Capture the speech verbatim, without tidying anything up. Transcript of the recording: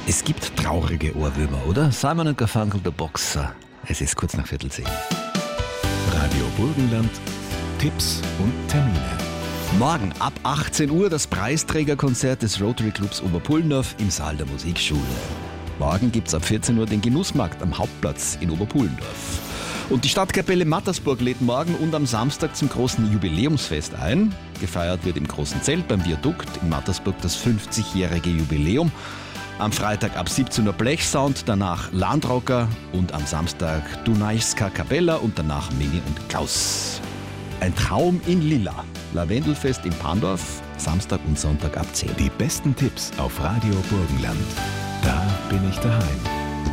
Es gibt traurige Ohrwürmer, oder? Simon Garfunkel, der Boxer. Es ist kurz nach Viertel zehn. Radio Burgenland, Tipps und Termine. Morgen ab achtzehn Uhr das Preisträgerkonzert des Rotary Clubs Oberpullendorf im Saal der Musikschule. Morgen gibt es ab vierzehn Uhr den Genussmarkt am Hauptplatz in Oberpullendorf. Und die Stadtkapelle Mattersburg lädt morgen und am Samstag zum großen Jubiläumsfest ein. Gefeiert wird im großen Zelt beim Viadukt in Mattersburg das fünfzigjährige Jubiläum. Am Freitag ab siebzehn Uhr Blechsound, danach Landrocker und am Samstag Dunajska Kapella und danach Mini und Klaus. Ein Traum in Lila. Lavendelfest in Pandorf, Samstag und Sonntag ab zehn. Die besten Tipps auf Radio Burgenland. Da bin ich daheim.